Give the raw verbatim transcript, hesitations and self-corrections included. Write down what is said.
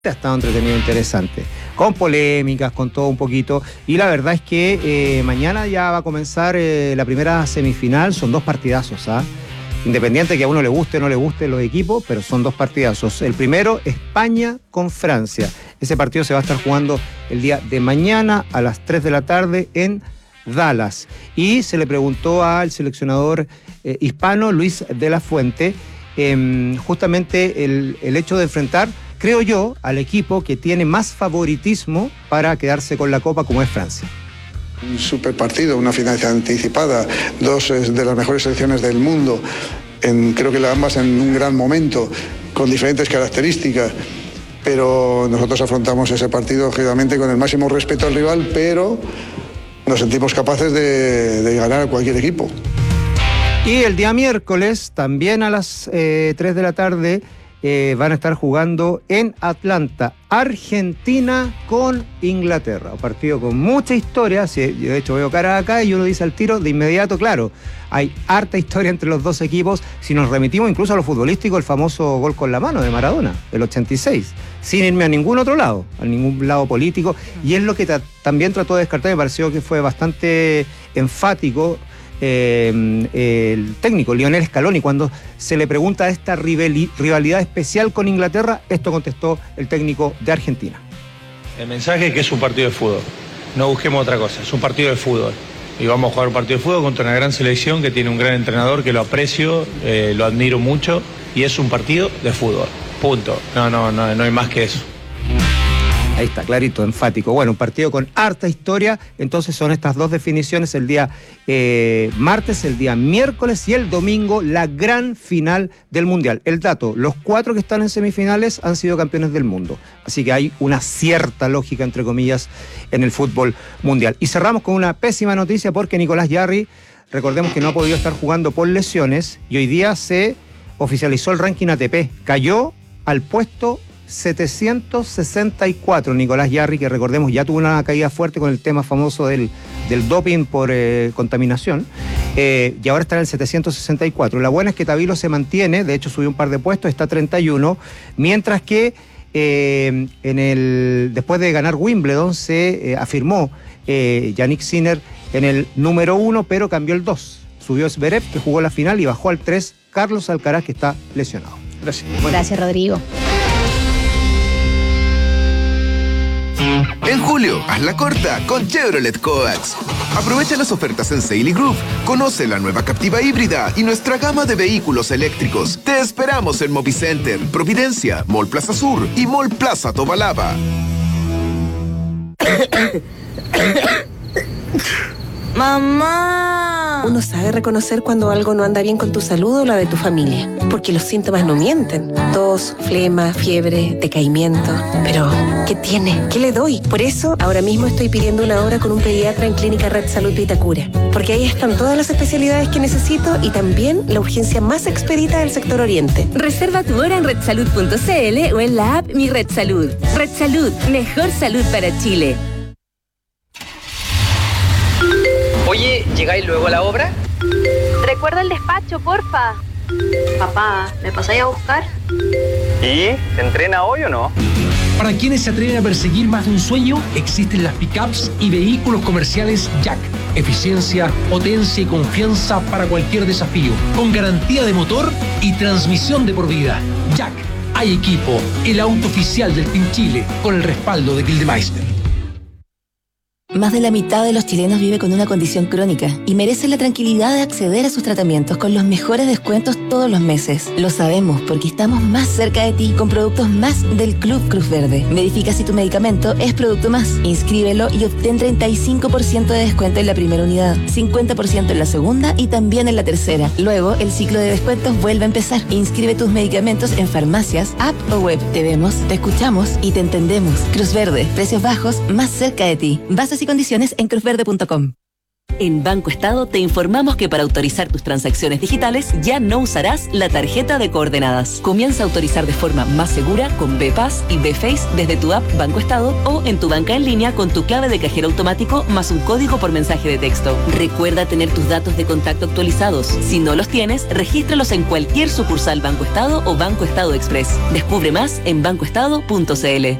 Ha estado entretenido, interesante, con polémicas, con todo un poquito, y la verdad es que eh, mañana ya va a comenzar eh, la primera semifinal. Son dos partidazos, ¿ah? Independiente que a uno le guste o no le guste los equipos, pero son dos partidazos. El primero, España con Francia. Ese partido se va a estar jugando el día de mañana a las tres de la tarde en Dallas. Y se le preguntó al seleccionador eh, hispano, Luis de la Fuente, eh, justamente el, el hecho de enfrentar, creo yo, al equipo que tiene más favoritismo para quedarse con la Copa, como es Francia. Un super partido, una final anticipada, dos de las mejores selecciones del mundo, en, creo que ambas en un gran momento, con diferentes características, pero nosotros afrontamos ese partido, lógicamente, con el máximo respeto al rival, pero nos sentimos capaces de, de ganar a cualquier equipo. Y el día miércoles, también a las eh, tres de la tarde, Eh, van a estar jugando en Atlanta, Argentina con Inglaterra. Un partido con mucha historia. Sí, yo de hecho veo cara acá y uno dice al tiro de inmediato, claro, hay harta historia entre los dos equipos. Si nos remitimos incluso a lo futbolístico, el famoso gol con la mano de Maradona, el ochenta y seis, sin irme a ningún otro lado, a ningún lado político. Y es lo que ta- también trató de descartar. Me pareció que fue bastante enfático Eh, eh, el técnico Lionel Scaloni cuando se le pregunta esta rivali- rivalidad especial con Inglaterra. Esto contestó el técnico de Argentina. El mensaje es que es un partido de fútbol, no busquemos otra cosa, es un partido de fútbol y vamos a jugar un partido de fútbol contra una gran selección que tiene un gran entrenador que lo aprecio, eh, lo admiro mucho, y es un partido de fútbol, punto. No, no, no, no hay más que eso. Ahí está, clarito, enfático. Bueno, un partido con harta historia. Entonces son estas dos definiciones: el día eh, martes, el día miércoles y el domingo, la gran final del Mundial. El dato, los cuatro que están en semifinales han sido campeones del mundo. Así que hay una cierta lógica, entre comillas, en el fútbol mundial. Y cerramos con una pésima noticia, porque Nicolás Jarry, recordemos que no ha podido estar jugando por lesiones, y hoy día se oficializó el ranking A T P. Cayó al puesto setecientos sesenta y cuatro Nicolás Jarry, que recordemos ya tuvo una caída fuerte con el tema famoso del, del doping por eh, contaminación, eh, y ahora está en el setecientos sesenta y cuatro. La buena es que Tabilo se mantiene, de hecho subió un par de puestos, está treinta y uno, mientras que eh, en el, después de ganar Wimbledon se eh, afirmó eh, Yannick Sinner en el número uno, pero cambió el dos. Subió Zverev, que jugó la final, y bajó al tres Carlos Alcaraz, que está lesionado. Gracias. Bueno. Gracias, Rodrigo. En julio, haz la corta con Chevrolet Coax. Aprovecha las ofertas en Sale y Group. Conoce la nueva Captiva híbrida y nuestra gama de vehículos eléctricos. Te esperamos en Movicenter, Providencia, Mall Plaza Sur y Mall Plaza Tobalaba. ¡Mamá! Uno sabe reconocer cuando algo no anda bien con tu salud o la de tu familia, porque los síntomas no mienten. Tos, flema, fiebre, decaimiento. Pero, ¿qué tiene? ¿Qué le doy? Por eso, ahora mismo estoy pidiendo una hora con un pediatra en Clínica Red Salud Vitacura, porque ahí están todas las especialidades que necesito y también la urgencia más expedita del sector oriente. Reserva tu hora en red salud punto c l o en la app Mi Red Salud. Red Salud, mejor salud para Chile. Oye, ¿llegáis luego a la obra? Recuerda el despacho, porfa. Papá, ¿me pasáis a buscar? ¿Y? ¿Se entrena hoy o no? Para quienes se atreven a perseguir más de un sueño, existen las pickups y vehículos comerciales Jack. Eficiencia, potencia y confianza para cualquier desafío, con garantía de motor y transmisión de por vida. Jack, hay equipo, el auto oficial del Team Chile, con el respaldo de Gildemeister. Más de la mitad de los chilenos vive con una condición crónica y merece la tranquilidad de acceder a sus tratamientos con los mejores descuentos todos los meses. Lo sabemos porque estamos más cerca de ti con productos más del Club Cruz Verde. Verifica si tu medicamento es producto más. Inscríbelo y obtén treinta y cinco por ciento de descuento en la primera unidad, cincuenta por ciento en la segunda y también en la tercera. Luego, el ciclo de descuentos vuelve a empezar. Inscribe tus medicamentos en farmacias, app o web. Te vemos, te escuchamos y te entendemos. Cruz Verde, precios bajos más cerca de ti. Bases y condiciones en cruz verde punto com. En Banco Estado te informamos que para autorizar tus transacciones digitales ya no usarás la tarjeta de coordenadas. Comienza a autorizar de forma más segura con B-Pass y B-Face desde tu app Banco Estado o en tu banca en línea con tu clave de cajero automático más un código por mensaje de texto. Recuerda tener tus datos de contacto actualizados. Si no los tienes, regístralos en cualquier sucursal Banco Estado o Banco Estado Express. Descubre más en banco estado punto c l.